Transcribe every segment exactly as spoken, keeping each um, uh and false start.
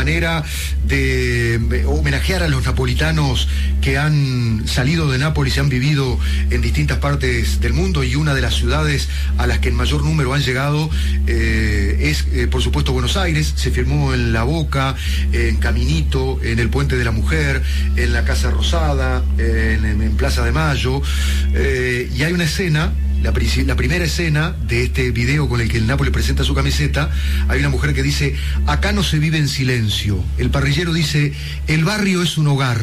manera de homenajear a los napolitanos que han salido de Nápoles y han vivido en distintas partes del mundo, y una de las ciudades a las que en mayor número han llegado eh, es, eh, por supuesto, Buenos Aires. Se firmó en La Boca, en Caminito, en el Puente de la Mujer, en la Casa Rosada, en, en, en Plaza de Mayo, eh, y hay una escena. La, la primera escena de este video con el que el Napoli presenta su camiseta, hay una mujer que dice: acá no se vive en silencio. El parrillero dice: el barrio es un hogar.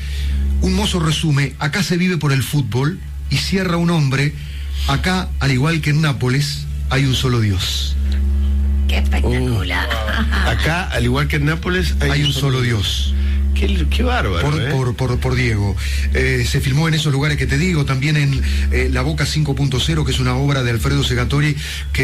Un mozo resume: acá se vive por el fútbol. Y cierra un hombre: acá, al igual que en Nápoles, hay un solo Dios. Qué espectacular. Uh, acá, al igual que en Nápoles, hay, hay un solo Dios. Qué, qué bárbaro, por, ¿eh? por, por, por Diego. Eh, se filmó en esos lugares que te digo, también en eh, La Boca cinco punto cero, que es una obra de Alfredo Segatori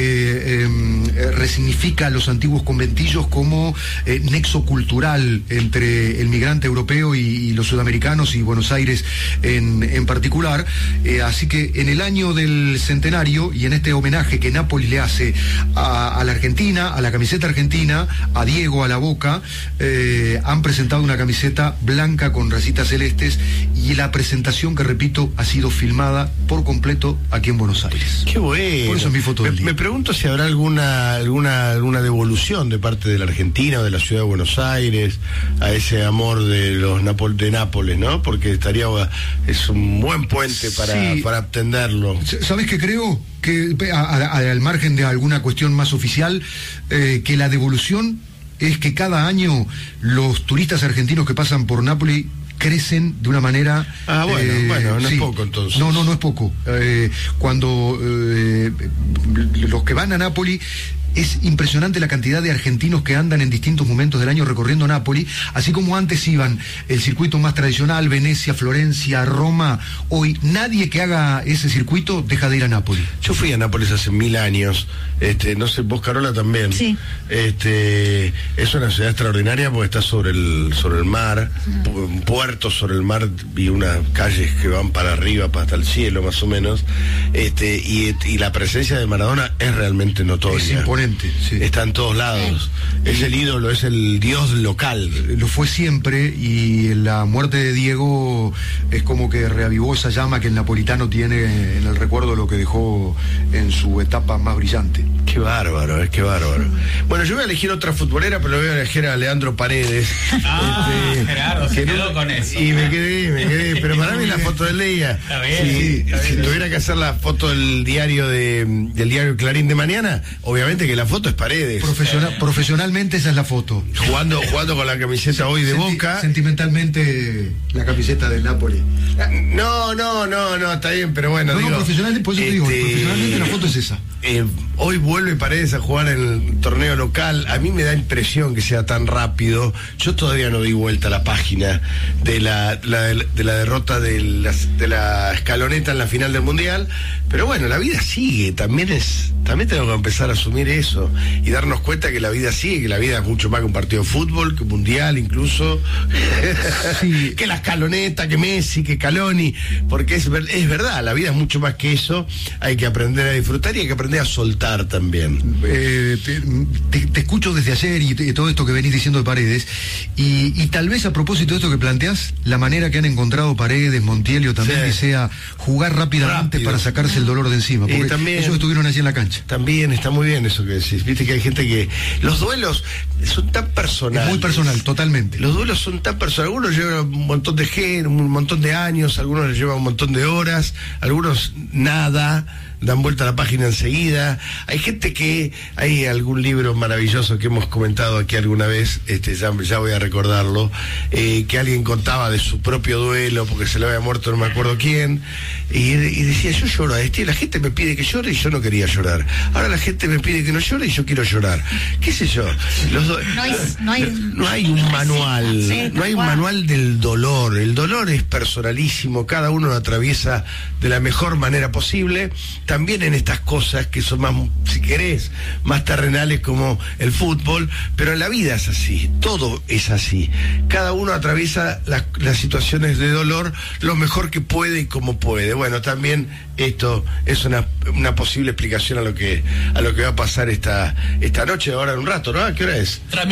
que eh, resignifica los antiguos conventillos como eh, nexo cultural entre el migrante europeo y, y los sudamericanos, y Buenos Aires en, en particular. Eh, así que en el año del centenario, y en este homenaje que Nápoles le hace a, a la Argentina, a la camiseta argentina, a Diego, a La Boca, eh, han presentado una camiseta blanca con rayitas celestes, y la presentación, que repito, ha sido filmada por completo aquí en Buenos Aires. Qué bueno. Por eso es mi foto del me, día. me pregunto si habrá alguna alguna alguna devolución de parte de la Argentina o de la ciudad de Buenos Aires a ese amor de los Napol de Nápoles, ¿no? Porque estaría es un buen puente para, sí, para atenderlo. ¿Sabes qué creo? Que a, a, al margen de alguna cuestión más oficial, eh, que la devolución es que cada año los turistas argentinos que pasan por Nápoles crecen de una manera... Ah, bueno, eh, bueno, no sí. es poco entonces. No, no, no es poco. Eh, cuando eh, los que van a Nápoles... Es impresionante la cantidad de argentinos que andan en distintos momentos del año recorriendo Nápoles, así como antes iban el circuito más tradicional, Venecia, Florencia, Roma. Hoy nadie que haga ese circuito deja de ir a Nápoles. Yo fui a Nápoles hace mil años, este, no sé, vos, Carola, también. Sí. Este, es una ciudad extraordinaria porque está sobre el, sobre el mar, mm. un puerto sobre el mar, y unas calles que van para arriba, para hasta el cielo, más o menos. Este, y, y la presencia de Maradona es realmente notoria. Es imponente. Sí. Está en todos lados. Sí. Es el ídolo, es el dios local. Lo fue siempre, y la muerte de Diego es como que reavivó esa llama que el napolitano tiene en el recuerdo de lo que dejó en su etapa más brillante. Qué bárbaro, es que bárbaro. Bueno, yo voy a elegir otra futbolera, pero voy a elegir a Leandro Paredes. Ah, este, Gerardo, se quedó no, con eso. Y me quedé, me quedé. Pero para mí la foto de Leia. Está bien, si, está bien, si está tuviera que hacer la foto del diario de, del diario Clarín de mañana, obviamente que la foto es Paredes. Profesional, profesionalmente esa es la foto. Jugando, jugando con la camiseta hoy de Senti Boca. Sentimentalmente la camiseta del Napoli. No, no, no, no, está bien, pero bueno. No, digo, no, profesionalmente, por eso este, te digo, profesionalmente la foto es esa. Eh, hoy vuelve Paredes a jugar en el torneo local. A mí me da impresión que sea tan rápido. Yo todavía no di vuelta a la página de la, la, de la derrota de la, de la escaloneta en la final del Mundial. Pero bueno, la vida sigue. También es, también tenemos que empezar a asumir eso y darnos cuenta que la vida sigue, que la vida es mucho más que un partido de fútbol, que un mundial incluso, sí. que la escaloneta, que Messi, que Caloni, porque es, es verdad, la vida es mucho más que eso. Hay que aprender a disfrutar y hay que aprender a soltar también. Eh, te, te, te escucho desde ayer y, te, y todo esto que venís diciendo de Paredes, y, y tal vez a propósito de esto que planteás, la manera que han encontrado Paredes, Montielio también, sí. que sea jugar rápidamente Rápido. para sacarse el dolor de encima, porque también, ellos estuvieron allí en la cancha. También está muy bien eso que decís. Viste que hay gente que los duelos son tan personales. Es muy personal, totalmente. Los duelos son tan personales. Algunos llevan un montón de género, un montón de años, algunos les llevan un montón de horas, algunos nada, dan vuelta a la página enseguida. Hay gente que, hay algún libro maravilloso que hemos comentado aquí alguna vez, este ya, ya voy a recordarlo, eh, que alguien contaba de su propio duelo porque se le había muerto no me acuerdo quién, y, y decía, yo lloro a este, y la gente me pide que llore y yo no quería llorar. Ahora la gente me pide que no llore y yo quiero llorar. ¿Qué sé yo? Los do... no, hay, no, hay, no hay un manual, sí, no hay un manual del dolor. El dolor es personalísimo, cada uno lo atraviesa de la mejor manera posible. También en estas cosas que son más, si querés, más terrenales como el fútbol, pero en la vida es así, todo es así. Cada uno atraviesa las, las situaciones de dolor lo mejor que puede y como puede. Bueno, también esto es una, una posible explicación a lo que a lo que va a pasar esta, esta noche, ahora en un rato, ¿no? ¿A qué hora es?